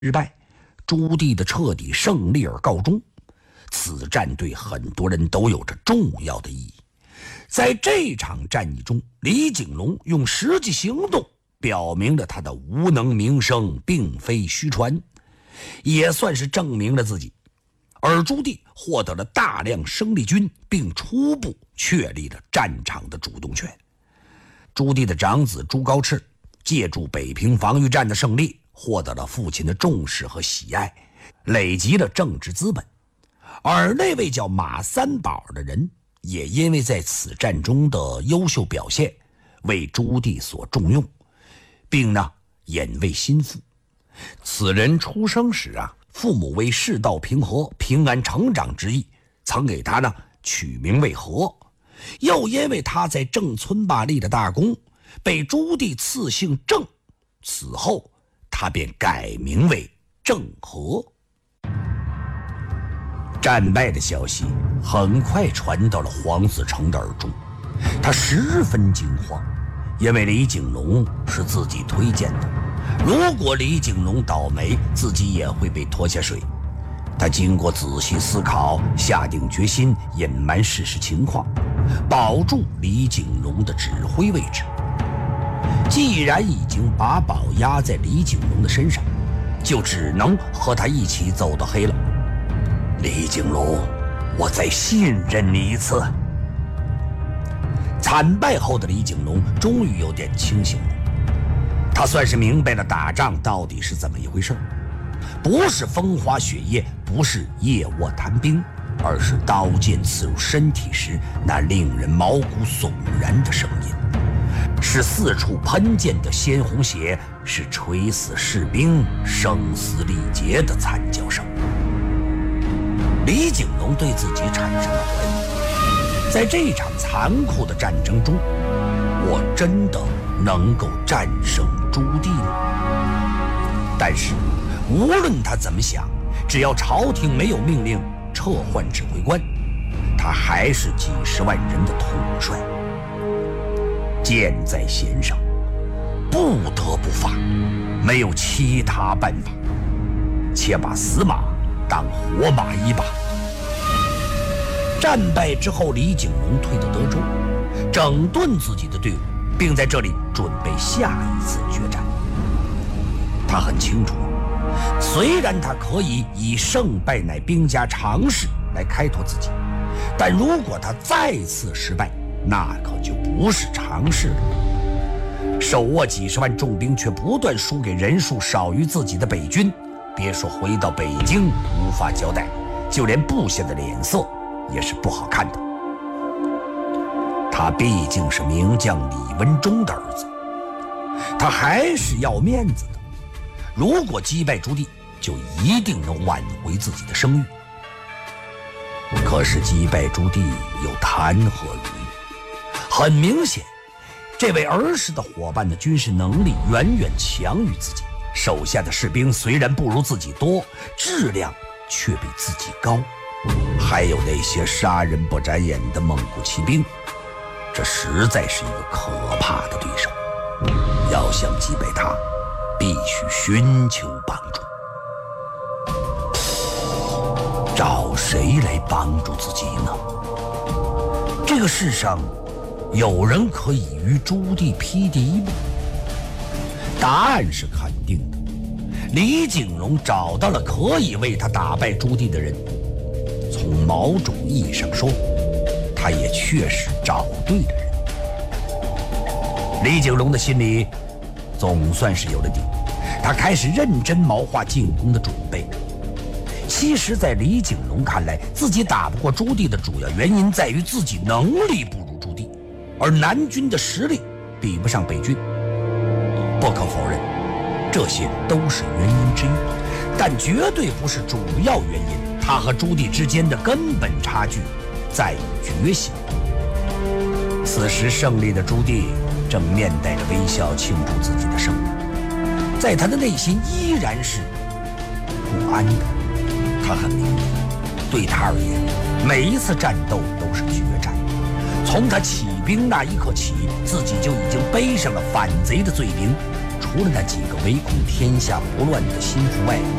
失败，朱棣的彻底胜利而告终。此战对很多人都有着重要的意义。在这场战役中，李景龙用实际行动表明了他的无能名声并非虚传，也算是证明了自己。而朱棣获得了大量生力军，并初步确立了战场的主动权。朱棣的长子朱高炽借助北平防御战的胜利，获得了父亲的重视和喜爱，累积了政治资本。而那位叫马三宝的人，也因为在此战中的优秀表现，为朱棣所重用，并引为心腹。此人出生时父母为世道平和、平安成长之意，曾给他取名为和。又因为他在郑村坝立的大功，被朱棣赐姓郑，此后他便改名为郑和。战败的消息很快传到了黄子成的耳中，他十分惊慌，因为李景龙是自己推荐的，如果李景龙倒霉，自己也会被拖下水。他经过仔细思考，下定决心隐瞒事实情况，保住李景龙的指挥位置。既然已经把宝压在李景龙的身上，就只能和他一起走到黑了。李景龙，我再信任你一次。惨败后的李景龙终于有点清醒了，他算是明白了打仗到底是怎么一回事，不是风花雪月，不是夜卧谈兵，而是刀剑刺入身体时那令人毛骨悚然的声音，是四处喷溅的鲜红血，是垂死士兵声嘶力竭的惨叫声。李景龙对自己产生了怀疑，在这场残酷的战争中，我真的能够战胜朱棣吗？但是无论他怎么想，只要朝廷没有命令撤换指挥官，他还是几十万人的统帅。箭在弦上，不得不发，没有其他办法，且把死马当活马医吧。战败之后，李景龙退到德州，整顿自己的队伍，并在这里准备下一次决战。他很清楚，虽然他可以以胜败乃兵家常事来开脱自己，但如果他再次失败，那可就不是常事了。手握几十万重兵，却不断输给人数少于自己的北军，别说回到北京无法交代，就连部下的脸色也是不好看的。他毕竟是名将李文忠的儿子，他还是要面子的。如果击败朱棣，就一定能挽回自己的声誉。可是击败朱棣又谈何容易？很明显，这位儿时的伙伴的军事能力远远强于自己，手下的士兵虽然不如自己多，质量却比自己高。还有那些杀人不眨眼的蒙古骑兵，这实在是一个可怕的对手。要想击败他，必须寻求帮助。找谁来帮助自己呢？这个世上有人可以与朱棣匹敌吗？答案是肯定的。李景龙找到了可以为他打败朱棣的人，从某种意义上说，他也确实找对了人。李景龙的心里总算是有了底，他开始认真谋划进攻的准备。其实在李景龙看来，自己打不过朱棣的主要原因在于自己能力不如朱棣，而南军的实力比不上北军。不可否认，这些都是原因之一，但绝对不是主要原因。他和朱棣之间的根本差距在于决心。此时胜利的朱棣正面带着微笑庆祝自己的胜利，在他的内心依然是不安的。他很明白，对他而言，每一次战斗都是决战。从他起兵那一刻起，自己就已经背上了反贼的罪名， 除了那几个唯恐天下不乱的心腹外，